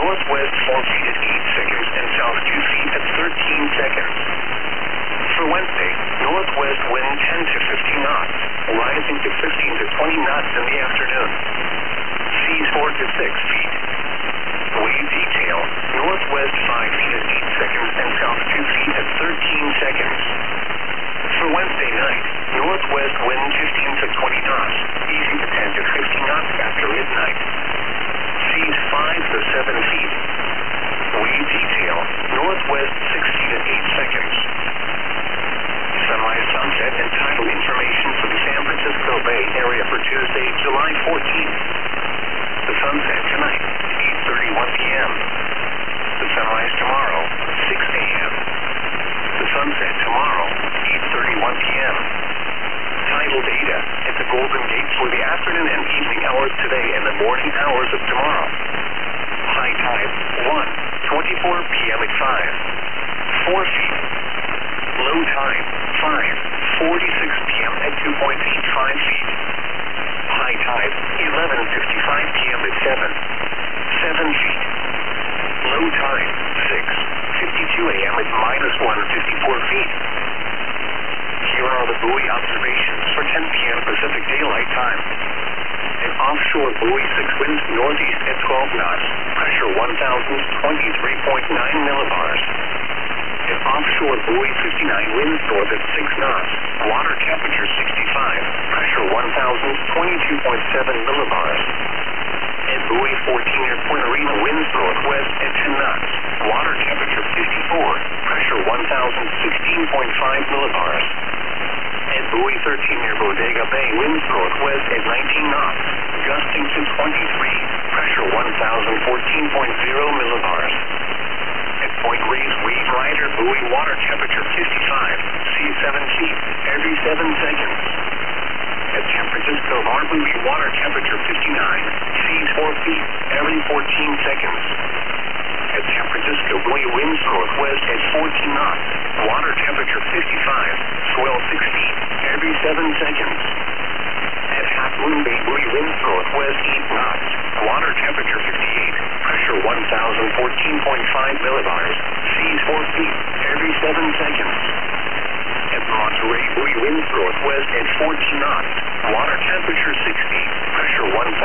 northwest 4 feet at 8 seconds and south 2 feet at 13 seconds. For Wednesday, northwest wind 10 to 15 knots, rising to 15 to 20 knots in the afternoon. Seas 4 to 6 feet. Wave detail, northwest 5 feet at 8 seconds and south 2 feet at 13 seconds. For Wednesday night, northwest wind 15 to 20 knots, easing to 10 to 15 knots after midnight. Seas 5 to 7 feet. Wave detail, northwest 6 feet at 8 seconds. Sunrise, sunset, and tidal information for the San Francisco Bay Area for Tuesday, July 14th. The sunset tonight, 8:31 p.m. The sunrise tomorrow, 6 a.m. The sunset tomorrow, 8:31 p.m. Tidal data at the Golden Gate for the afternoon and evening hours today and the morning hours of tomorrow. High tide, 1:24 p.m. at 5, 4 feet. Low tide, 5:46 p.m. at 2.85 feet. High tide, 11:55 p.m. at 7 feet. Low tide, 6:52 a.m. at -154 feet. Here are the buoy observations for 10 p.m. Pacific Daylight Time. An offshore buoy 6 winds northeast at 12 knots, pressure 1,023.9 millibars. An offshore buoy 59 winds north at 6 knots, water temperature 65, pressure 1,022.7 millibars. And buoy 14 near Point Arena winds northwest at 10 knots, water temperature 54, pressure 1,016.5 millibars. And buoy 13 near Bodega Bay winds northwest at 19 knots, gusting to 23, pressure 1,014.0 millibars. At Point Reyes Wave Rider buoy water temperature 55, sea 7 feet, every 7 seconds. At San Francisco Bar buoy water temperature 59, seas 4 feet, every 14 seconds. At San Francisco buoy winds northwest at 14 knots, water temperature 55, swell 6 feet, every 7 seconds. At Half Moon Bay buoy winds northwest 8 knots, water temperature 58, pressure 1,014.5 millibars, seas 4 feet, every 7 seconds. At Monterey buoy winds northwest at 14 knots, water temperature 60, pressure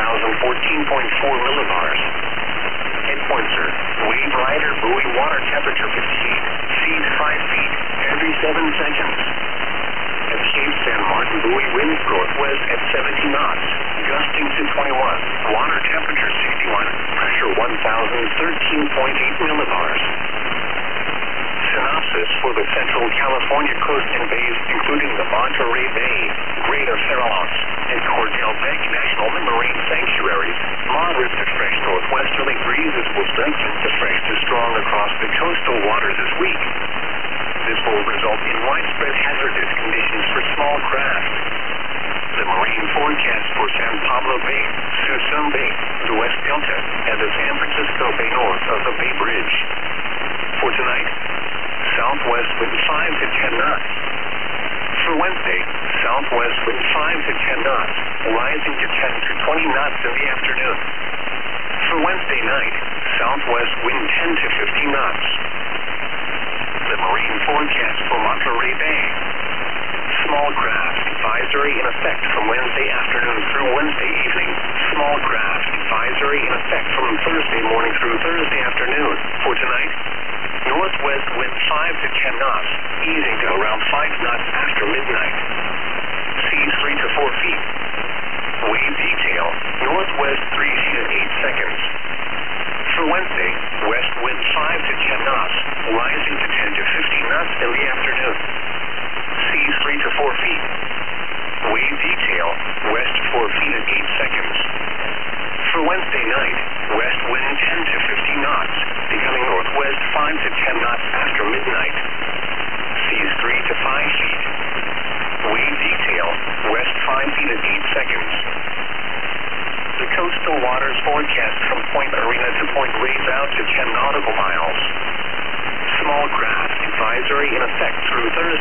1,014.4 millibars. At Pointer, Wave Rider buoy water temperature 58, seas 5 feet, every 7 seconds. At Cape San Martin buoy winds northwest at 70 knots, gusting to 21, water temperature 61, pressure 1,013.8 millibars. Synopsis for the Central California coast and bays, including the Monterey Bay, Greater Farallones, and Cordell Bank National Marine Sanctuaries. Moderate to fresh northwesterly breezes will strengthen to fresh to strong across the coastal waters this week. This will result in widespread hazardous conditions for small craft. The marine forecast for San Pablo Bay, Suisun Bay, the West Delta, and the San Francisco Bay north of the Bay Bridge. For tonight, southwest wind 5 to 10 knots. For Wednesday, southwest wind 5 to 10 knots, rising to 10 to 20 knots in the afternoon. For Wednesday night, southwest wind 10 to 15 knots. The marine forecast for Monterey Bay. Small craft advisory in effect from Wednesday afternoon through Wednesday evening. Small craft advisory in effect from Thursday morning through Thursday afternoon. For tonight, northwest wind 5 to 10 knots, easing to around 5 knots after midnight. Seas 3 to 4 feet. Wave detail, northwest 3 feet at 8 seconds. For Wednesday, west wind 5 to 10 knots, rising to 10 to 15 knots in the afternoon. Seas 3 to 4 feet. Wave detail, west 4 feet at 8 seconds. For Wednesday night, west wind 10 to 15 knots, becoming northwest 5 to 10 knots after midnight. Seas 3 to 5 feet. Wave detail, west 5 feet at 8 seconds. The coastal waters forecast from Point Arena to Point Reyes out to 10 nautical miles. Small craft advisory in effect through Thursday.